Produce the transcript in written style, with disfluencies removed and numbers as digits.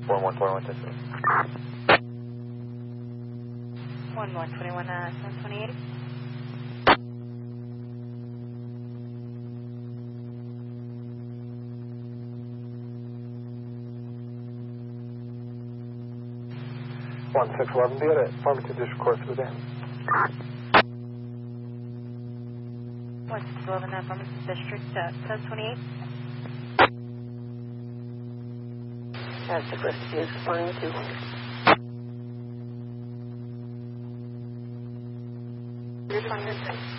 1121. 1121, 728. One 611, be at it. Farmington District Court for the day. 1611, Farmington District, 728. That's the first is fine too. You're fine.